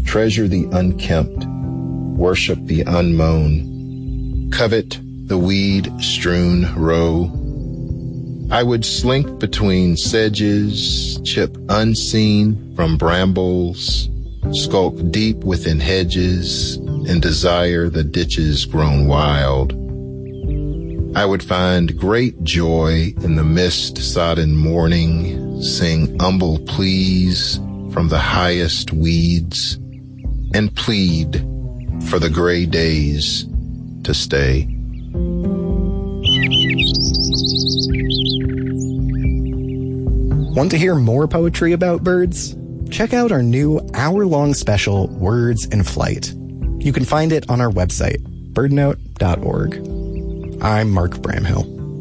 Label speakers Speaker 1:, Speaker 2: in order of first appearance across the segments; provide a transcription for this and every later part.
Speaker 1: treasure the unkempt, worship the unmown, covet the weed-strewn row. I would slink between sedges, chip unseen from brambles, skulk deep within hedges, and desire the ditches grown wild. I would find great joy in the mist-sodden morning, sing humble pleas from the highest weeds, and plead for the gray days to stay.
Speaker 2: Want to hear more poetry about birds? Check out our new hour-long special, Words in Flight. You can find it on our website, birdnote.org. I'm Mark Bramhill.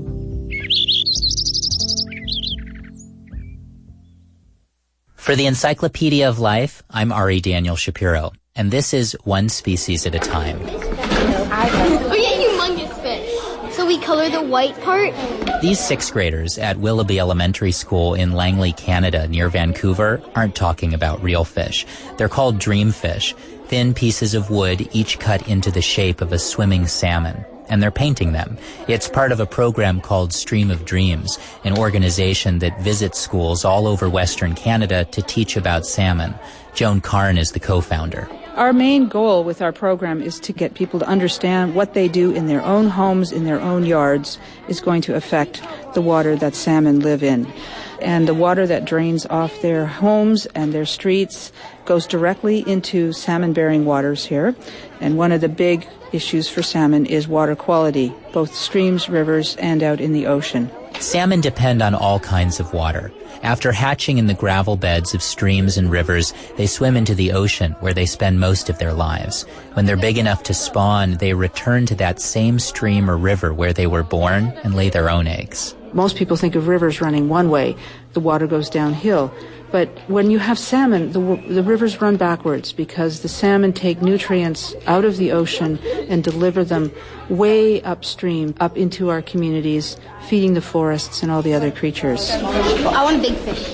Speaker 3: For the Encyclopedia of Life, I'm Ari Daniel Shapiro, and this is One Species at a Time.
Speaker 4: Oh yeah, humongous fish. So we color the white part?
Speaker 3: These sixth graders at Willoughby Elementary School in Langley, Canada, near Vancouver, aren't talking about real fish. They're called dreamfish, thin pieces of wood each cut into the shape of a swimming salmon. And they're painting them. It's part of a program called Stream of Dreams, an organization that visits schools all over Western Canada to teach about salmon. Joan Karn is the co-founder.
Speaker 5: Our main goal with our program is to get people to understand what they do in their own homes, in their own yards, is going to affect the water that salmon live in. And the water that drains off their homes and their streets goes directly into salmon-bearing waters here. And one of the big issues for salmon is water quality, both streams, rivers, and out in the ocean.
Speaker 3: Salmon depend on all kinds of water. After hatching in the gravel beds of streams and rivers, they swim into the ocean, where they spend most of their lives. When they're big enough to spawn, they return to that same stream or river where they were born and lay their own eggs.
Speaker 5: Most people think of rivers running one way. The water goes downhill. But when you have salmon, the rivers run backwards because the salmon take nutrients out of the ocean and deliver them way upstream, up into our communities, feeding the forests and all the other creatures.
Speaker 4: I want a big fish.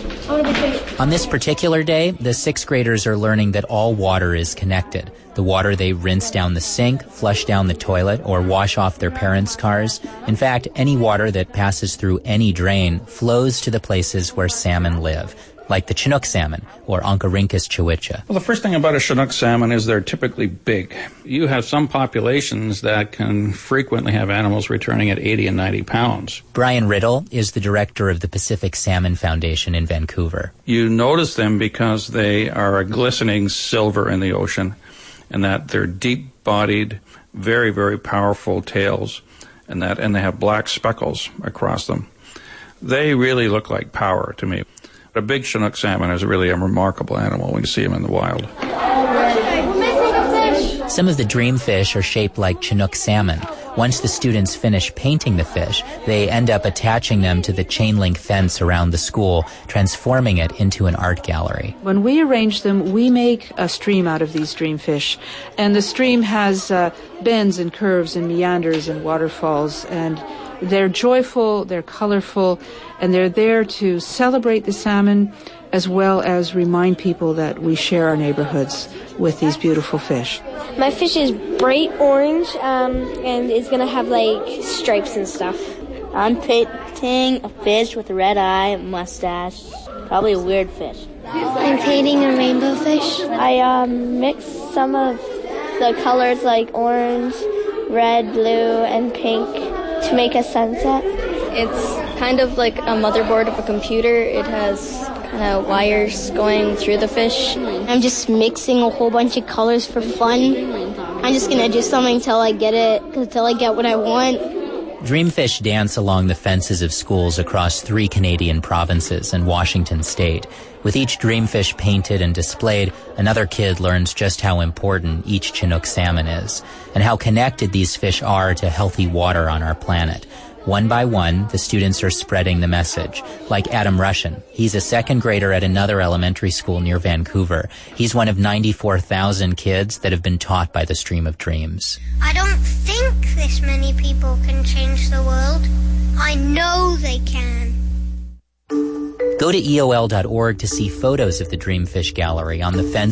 Speaker 3: On this particular day, the sixth graders are learning that all water is connected. The water they rinse down the sink, flush down the toilet, or wash off their parents' cars. In fact, any water that passes through any drain flows to the places where salmon live, like the Chinook salmon or Oncorhynchus chihuahua.
Speaker 6: Well, the first thing about a Chinook salmon is they're typically big. You have some populations that can frequently have animals returning at 80 and 90 pounds.
Speaker 3: Brian Riddle is the director of the Pacific Salmon Foundation in Vancouver.
Speaker 6: You notice them because they are a glistening silver in the ocean, and that they're deep-bodied, very, very powerful tails, and they have black speckles across them. They really look like power to me. A big Chinook salmon is really a remarkable animal when you see them in the wild.
Speaker 3: Some of the dreamfish are shaped like Chinook salmon. Once the students finish painting the fish, they end up attaching them to the chain link fence around the school, transforming it into an art gallery.
Speaker 5: When we arrange them, we make a stream out of these dreamfish. And the stream has bends and curves and meanders and waterfalls, and they're joyful, they're colorful, and they're there to celebrate the salmon as well as remind people that we share our neighborhoods with these beautiful fish.
Speaker 4: My fish is bright orange, and it's going to have, like, stripes and stuff.
Speaker 7: I'm painting a fish with a red eye, a mustache, probably a weird fish.
Speaker 4: I'm painting a rainbow fish.
Speaker 7: I mixed some of the colors like orange, red, blue, and pink to make a sunset.
Speaker 8: It's kind of like a motherboard of a computer. It has kind of wires going through the fish.
Speaker 7: I'm just mixing a whole bunch of colors for fun. I'm just going to do something until I get what I want.
Speaker 3: Dreamfish dance along the fences of schools across 3 Canadian provinces and Washington state. With each dreamfish painted and displayed, another kid learns just how important each Chinook salmon is, and how connected these fish are to healthy water on our planet. One by one, the students are spreading the message, like Adam Rushin. He's a second grader at another elementary school near Vancouver. He's one of 94,000 kids that have been taught by the Stream of Dreams.
Speaker 9: I don't think this many people can change the world. I know they can.
Speaker 3: Go to EOL.org to see photos of the Dreamfish Gallery on the fence